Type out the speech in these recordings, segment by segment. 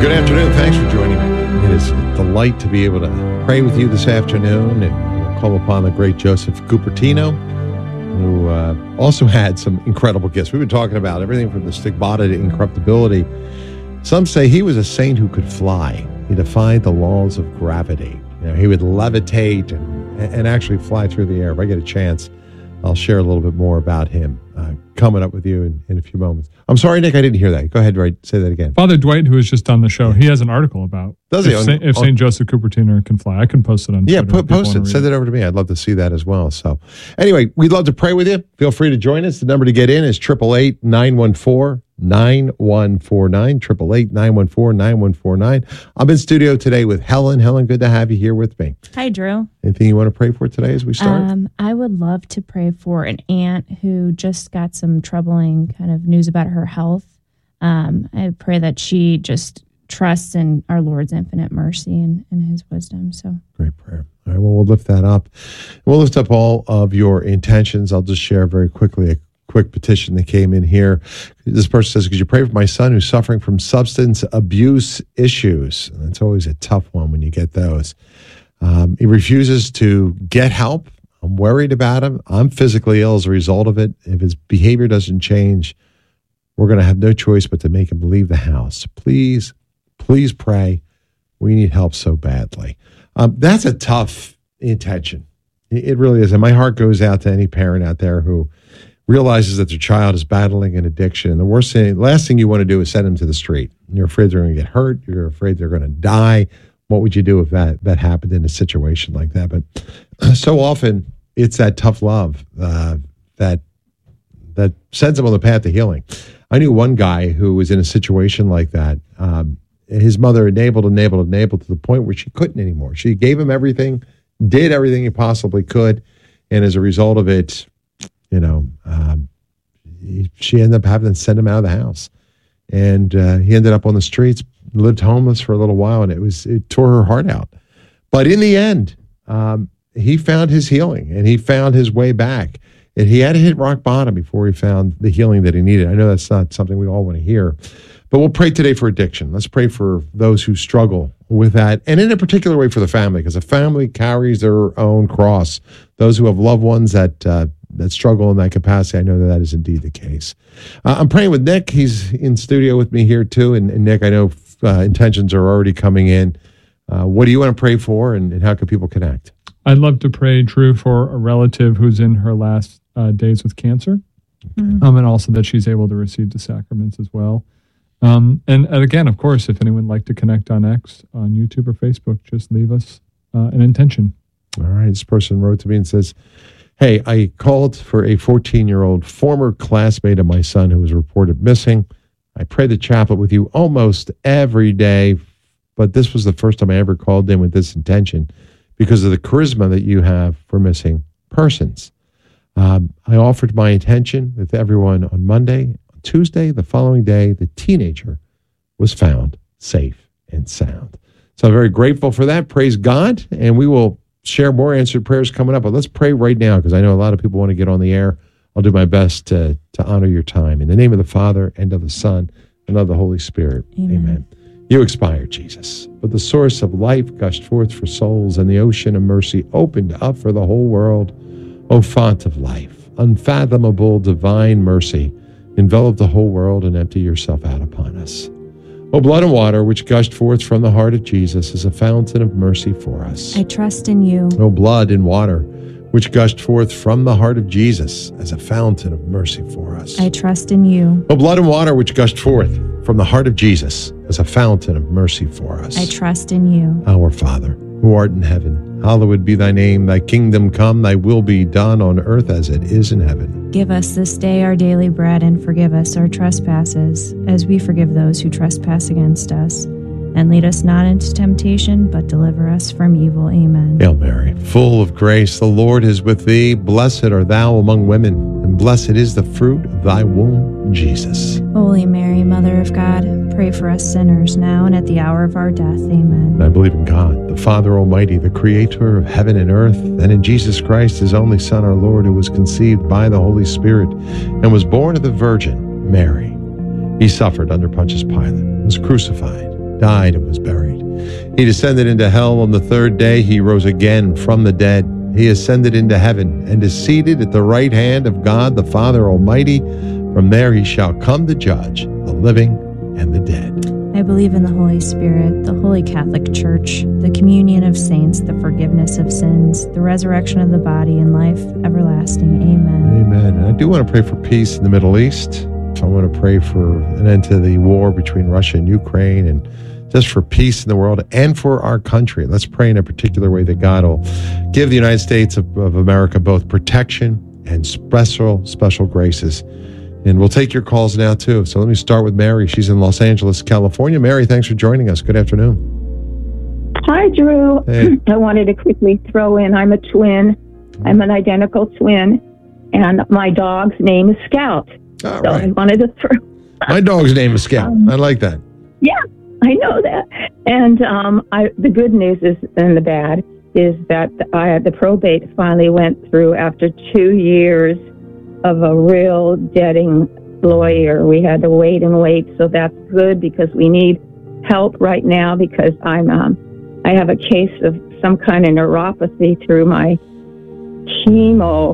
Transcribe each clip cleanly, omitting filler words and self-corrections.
Good afternoon. Thanks for joining me. It is a delight to be able to pray with you this afternoon and we'll call upon the great Joseph Cupertino, who also had some incredible gifts. We've been talking about everything from the stigmata to incorruptibility. Some say he was a saint who could fly. He defied the laws of gravity. You know, he would levitate and actually fly through the air. If I get a chance, I'll share a little bit more about him coming up with you in a few moments. I'm sorry, Nick, I didn't hear that. Go ahead, say that again. Father Dwight, who was just on the show, he has an article about if St. Joseph Cupertino can fly. I can post it on Twitter. Yeah, post it. Send it over to me. I'd love to see that as well. So anyway, we'd love to pray with you. Feel free to join us. The number to get in is 888-914-9149, 888-914-9149. I'm in studio today with Helen. Helen, good to have you here with me. Hi, Drew. Anything you want to pray for today as we start? I would love to pray for an aunt who just got some troubling kind of news about her health. I pray that she just trusts in our Lord's infinite mercy and his wisdom. So great prayer. All right, well, we'll lift that up. We'll lift up all of your intentions. I'll just share very quickly a quick petition that came in here. This person says, could you pray for my son who's suffering from substance abuse issues? And it's always a tough one when you get those. He refuses to get help. I'm worried about him. I'm physically ill as a result of it. If his behavior doesn't change, we're going to have no choice but to make him leave the house. Please pray. We need help so badly. That's a tough intention. It really is. And my heart goes out to any parent out there who realizes that their child is battling an addiction. And the last thing you want to do is send them to the street. You're afraid they're going to get hurt. You're afraid they're going to die. What would you do if that happened in a situation like that? But so often it's that tough love that sends them on the path to healing. I knew one guy who was in a situation like that. His mother enabled to the point where she couldn't anymore. She gave him everything, did everything he possibly could. And as a result of it, she ended up having to send him out of the house. And he ended up on the streets, lived homeless for a little while, and it tore her heart out. But in the end, he found his healing, and he found his way back. And he had to hit rock bottom before he found the healing that he needed. I know that's not something we all want to hear, but we'll pray today for addiction. Let's pray for those who struggle with that, and in a particular way for the family, because a family carries their own cross. Those who have loved ones that struggle in that capacity, I know that is indeed the case. I'm praying with Nick. He's in studio with me here too, and Nick, I know intentions are already coming in. What do you want to pray for, and how can people connect? I'd love to pray, Drew, for a relative who's in her last days with cancer, and also that she's able to receive the sacraments as well. And again, of course, if anyone would like to connect on X, on YouTube or Facebook, just leave us an intention. All right. This person wrote to me and says, hey, I called for a 14-year-old former classmate of my son who was reported missing. I pray the chaplet with you almost every day, but this was the first time I ever called in with this intention because of the charisma that you have for missing persons. I offered my intention with everyone on Monday. On Tuesday, the following day, the teenager was found safe and sound. So I'm very grateful for that. Praise God. And we will share more answered prayers coming up. But let's pray right now because I know a lot of people want to get on the air. I'll do my best to honor your time. In the name of the Father, and of the Son, and of the Holy Spirit. Amen. You expired, Jesus, but the source of life gushed forth for souls, and the ocean of mercy opened up for the whole world. O font of life, unfathomable divine mercy, envelop the whole world and empty yourself out upon us. O blood and water, which gushed forth from the heart of Jesus, is a fountain of mercy for us. I trust in you. O blood and water, which gushed forth from the heart of Jesus as a fountain of mercy for us. I trust in you. O blood and water, which gushed forth from the heart of Jesus as a fountain of mercy for us. I trust in you. Our Father, who art in heaven, hallowed be thy name. Thy kingdom come, thy will be done on earth as it is in heaven. Give us this day our daily bread, and forgive us our trespasses, as we forgive those who trespass against us. And lead us not into temptation, but deliver us from evil. Amen. Hail Mary, full of grace, the Lord is with thee. Blessed art thou among women, and blessed is the fruit of thy womb, Jesus. Holy Mary, Mother of God, pray for us sinners, now and at the hour of our death. Amen. And I believe in God, the Father Almighty, the Creator of heaven and earth, and in Jesus Christ, his only Son, our Lord, who was conceived by the Holy Spirit, and was born of the Virgin Mary. He suffered under Pontius Pilate, was crucified, died and was buried. He descended into hell. On the third day, he rose again from the dead. He ascended into heaven and is seated at the right hand of God the Father Almighty. From there he shall come to judge the living and the dead. I believe in the Holy Spirit, the Holy Catholic Church, the communion of saints, the forgiveness of sins, the resurrection of the body, and life everlasting. Amen. Amen. And I do want to pray for peace in the Middle East. I want to pray for an end to the war between Russia and Ukraine, and just for peace in the world and for our country. Let's pray in a particular way that God will give the United States of America both protection and special graces. And we'll take your calls now, too. So let me start with Mary. She's in Los Angeles, California. Mary, thanks for joining us. Good afternoon. Hi, Drew. Hey. I wanted to quickly throw in, I'm a twin. I'm an identical twin. And my dog's name is Scout. All So right. I wanted to throw... My dog's name is Scout. I like that. Yeah, I know that. And the good news is, and the bad, is that the probate finally went through after 2 years of a real deading lawyer. We had to wait and wait, so that's good because we need help right now because I have a case of some kind of neuropathy through my chemo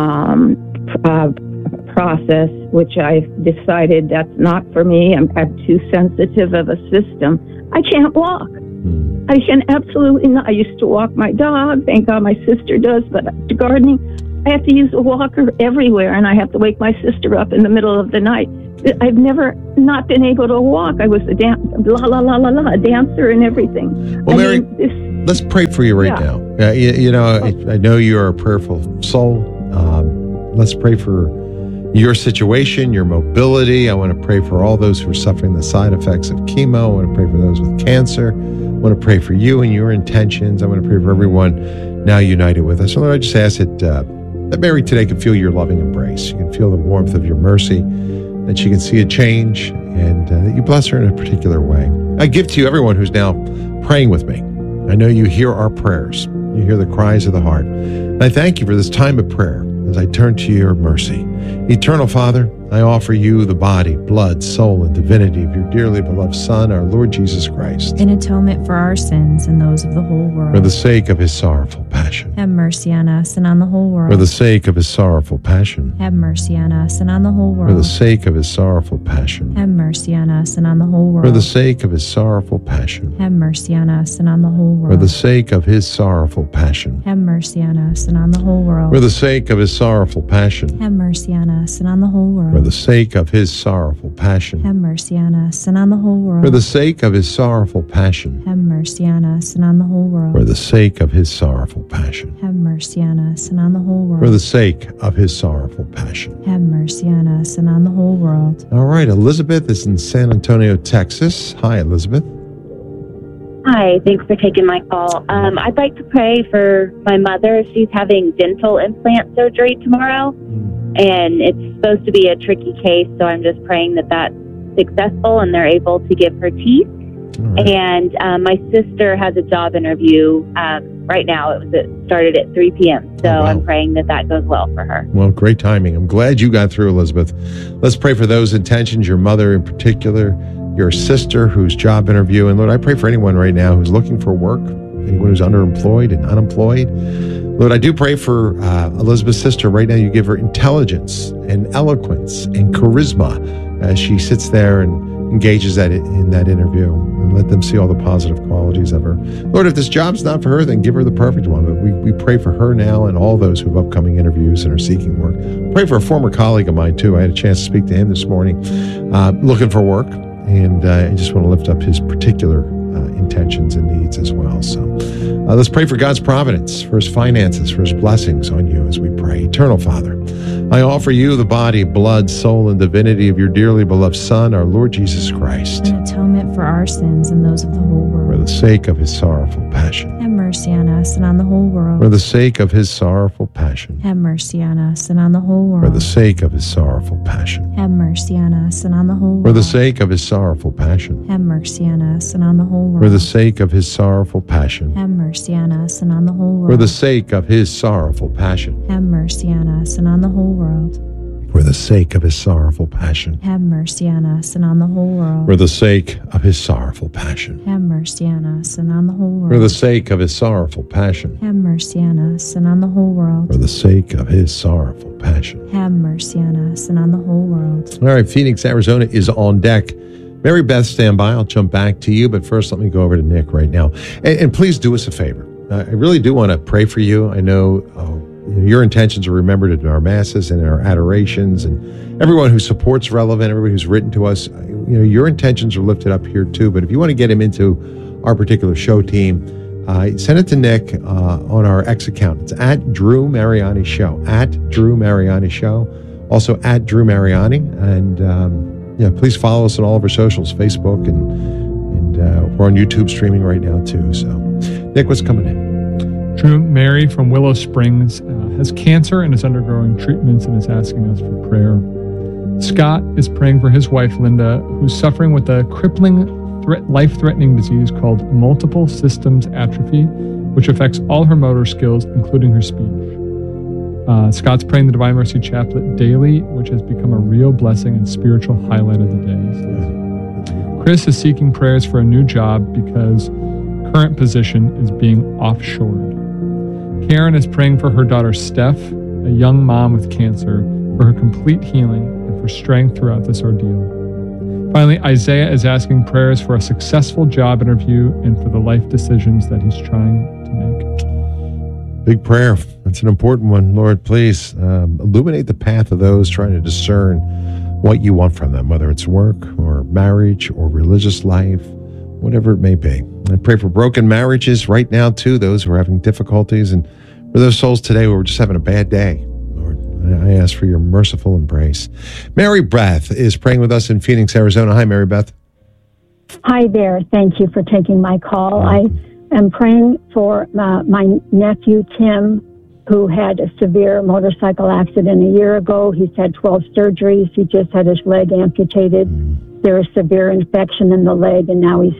process, which I've decided that's not for me. I'm too sensitive of a system. I can't walk. I can absolutely not. I used to walk my dog. Thank God my sister does, but gardening, I have to use a walker everywhere, and I have to wake my sister up in the middle of the night. I've never not been able to walk. I was a dancer and everything. Well, Mary, let's pray for you right now. I know you're a prayerful soul. Let's pray for your situation, your mobility. I want to pray for all those who are suffering the side effects of chemo. I want to pray for those with cancer. I want to pray for you and your intentions. I want to pray for everyone now united with us. So Lord, I just ask that Mary today can feel your loving embrace. You can feel the warmth of your mercy, that she can see a change, and that you bless her in a particular way. I give to you everyone who's now praying with me. I know you hear our prayers. You hear the cries of the heart. And I thank you for this time of prayer as I turn to your mercy. Eternal Father, I offer you the body, blood, soul, and divinity of your dearly beloved Son, our Lord Jesus Christ, In atonement for our sins and those of the whole world. for the sake of his sorrowful passion. Have mercy on us and on the whole world. For the sake of his sorrowful passion. Have mercy on us and on the whole world. For the sake of his sorrowful passion. Have mercy on us and on the whole world. For the sake of his sorrowful passion. Have mercy on us and on the whole world. For the sake of his sorrowful passion. Have mercy on us and on the whole world. For the sake of his sorrowful passion. Have mercy on us and on the whole world. For the sake of his sorrowful passion. Have mercy on us and on the whole world. For the sake of his sorrowful passion. Have mercy on us and on the whole world. For the sake of his sorrowful passion. Have mercy on us and on the whole world. For the sake of his sorrowful passion. Have mercy on us and on the whole world. All right, Elizabeth is in San Antonio, Texas. Hi, Elizabeth. Hi, thanks for taking my call. I'd like to pray for my mother. She's having dental implant surgery tomorrow, and it's supposed to be a tricky case, so I'm just praying that that's successful and they're able to give her teeth. All right. And my sister has a job interview right now. It started at 3 p.m., so Oh, wow. I'm praying that that goes well for her. Well, great timing. I'm glad you got through, Elizabeth. Let's pray for those intentions, your mother in particular, your sister whose job interview. And Lord, I pray for anyone right now who's looking for work, anyone who's underemployed and unemployed. Lord, I do pray for Elizabeth's sister right now. You give her intelligence and eloquence and charisma as she sits there and engages in that interview, and let them see all the positive qualities of her. Lord, if this job's not for her, then give her the perfect one. But we pray for her now and all those who have upcoming interviews and are seeking work. Pray for a former colleague of mine, too. I had a chance to speak to him this morning, looking for work. And I just want to lift up his particular intentions and needs as well. So let's pray for God's providence, for his finances, for his blessings on you as we pray. Eternal Father, I offer you the body, blood, soul, and divinity of your dearly beloved Son, our Lord Jesus Christ, In atonement for our sins and those of the whole for world. the sake of his sorrowful passion. Have mercy on us and on the whole world. For the sake of his sorrowful passion. Have mercy on us and on the whole world. For the sake of his sorrowful passion. Have mercy on us and on the whole world. For the sake of his sorrowful passion. Have mercy on us and on the whole world. For the sake of his sorrowful passion. Have mercy on us and on the whole world. For the sake of his sorrowful passion. Have mercy on us and on the whole world. for the sake of his sorrowful passion. Have mercy on us and on the whole world. For the sake of his sorrowful passion. Have mercy on us and on the whole world. For the sake of his sorrowful passion. Have mercy on us and on the whole world. For the sake of his sorrowful passion. Have mercy on us and on the whole world. All right, Phoenix, Arizona is on deck. Mary Beth, stand by. I'll jump back to you, but first let me go over to Nick right now. And please do us a favor. I really do want to pray for you. I know your intentions are remembered in our masses and in our adorations, and everyone who supports Relevant, everybody who's written to us, your intentions are lifted up here too. But if you want to get him into our particular show team, send it to Nick on our X account. It's at Drew Mariani Show, at Drew Mariani Show, also at Drew Mariani, and please follow us on all of our socials, Facebook, and we're on YouTube streaming right now too. So, Nick, what's coming in? Drew, Mary from Willow Springs has cancer and is undergoing treatments and is asking us for prayer. Scott is praying for his wife, Linda, who's suffering with a crippling, life-threatening disease called multiple systems atrophy, which affects all her motor skills, including her speech. Scott's praying the Divine Mercy Chaplet daily, which has become a real blessing and spiritual highlight of the day. Chris is seeking prayers for a new job because current position is being offshored. Karen is praying for her daughter Steph, a young mom with cancer, for her complete healing and for strength throughout this ordeal. Finally, Isaiah is asking prayers for a successful job interview and for the life decisions that he's trying to make. Big prayer. That's an important one. Lord, please illuminate the path of those trying to discern what you want from them, whether it's work or marriage or religious life, whatever it may be. I pray for broken marriages right now, too, those who are having difficulties, and for those souls today who are just having a bad day. Lord, I ask for your merciful embrace. Mary Beth is praying with us in Phoenix, Arizona. Hi, Mary Beth. Hi there. Thank you for taking my call. I am praying for my nephew, Tim, who had a severe motorcycle accident a year ago. He's had 12 surgeries. He just had his leg amputated. There is severe infection in the leg, and now he's